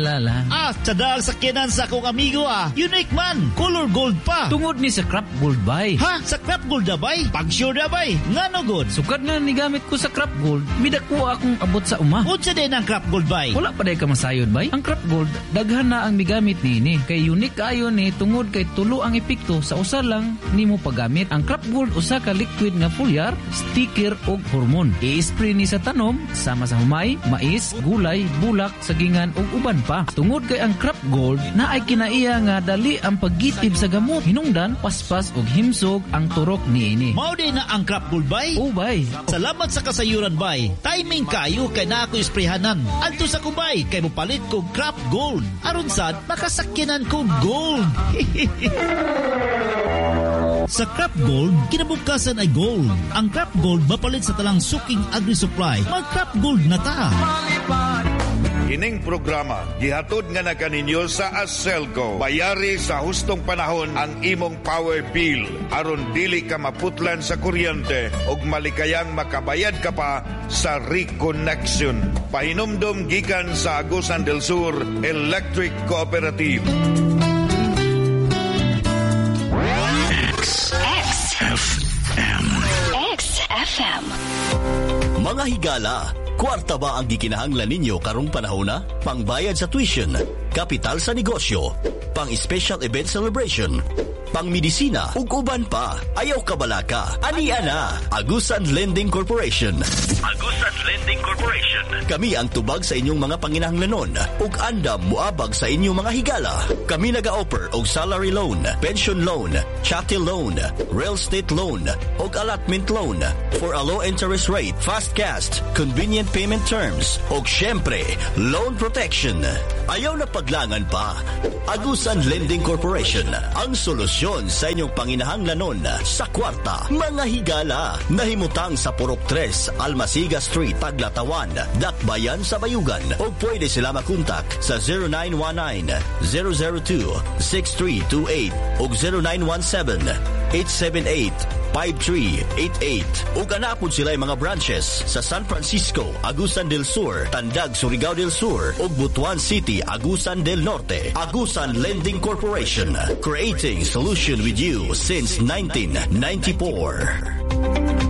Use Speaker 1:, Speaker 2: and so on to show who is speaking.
Speaker 1: Alala.
Speaker 2: Tsadal sakyanan sa akong amigo Unique man, color gold pa.
Speaker 1: Tungod ni sa Crop Gold bay.
Speaker 2: Ha? Sa Crop Gold na bay? Pag-sure na bay? Nga no good?
Speaker 1: Sukad nga ni gamit ko sa Crop Gold, midako akong abot sa uma.
Speaker 2: Unsa din ang Crop Gold bay?
Speaker 1: Wala pa day ka masayod bay. Ang Crop Gold, daghan na ang migamit ni. Kay unique ayon ni tungod kay tulo ang epekto sa usa lang nimo paggamit. Ang Crop Gold usa ka liquid nga foliar, sticker ug hormone. I-spray ni sa tanom sama sa humay, mais, gulay, bulak, sagingan ug uban pa. Tungod kay ang Crop Gold na ay kinaiya nga dali ang paggitib sa gamot, hinungdan, paspas ug himsog ang turok niini.
Speaker 2: Mao din na ang Crop Gold bay?
Speaker 1: O bay.
Speaker 2: Salamat sa kasayuran bay. Timing kayo kay na ako isprehanan. Adto sa kubay kay mopalit ko Crop Gold. Aron sad makasakyanan ko gold. Sa Crop Gold, kinabukasan ay gold. Ang Crop Gold mapalit sa talang suking agri-supply. Mag-Crop Gold na ta.
Speaker 3: Kining programa gihatod nga na kaninyo sa Aselco. Bayari sa hustong panahon ang imong power bill aron dili ka maputlan sa kuryente ug malikayang makabayad ka pa sa reconnection. Pahinumdum gikan sa Agusan del Sur Electric Cooperative.
Speaker 4: XFM.
Speaker 5: Mga higala, kwarta ba ang gikinahanglan ninyo karong panahon na? Pangbayad sa tuition, kapital sa negosyo, pang-special event celebration, pang-medisina, ug uban pa. Ayaw kabalaka. Ani ana, Agusan Lending Corporation. Agusan Lending Corporation. Kami ang tubag sa inyong mga panginahanglanon ug andam muabag sa inyong mga higala. Kami naga-offer og salary loan, pension loan, chattel loan, real estate loan ug allotment loan for a low interest rate, fast cash, convenient payment terms ug syempre, loan protection. Ayaw na paglangan pa. Agusan Lending Corporation, ang solusyon sa inyong panginahanglanon sa kwarta. Mga higala, nahimutang sa Purok 3, Almasiga Street, Taglatawan, Dakbayan sa Bayugan. O pwede sila makontak sa 0919-002-6328 o 0917-878-5388. O ganapon sila mga branches sa San Francisco, Agusan del Sur, Tandag, Surigao del Sur o Butuan City, Agusan del Norte. Agusan Lending Corporation, creating solution with you since 1994.